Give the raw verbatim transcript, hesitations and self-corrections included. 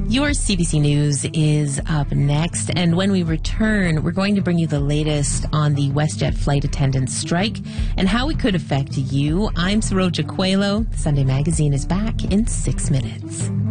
Your C B C News is up next, and when we return, we're going to bring you the latest on the WestJet flight attendants strike and how it could affect you. I'm Saroja Coelho. Sunday Magazine is back in six minutes.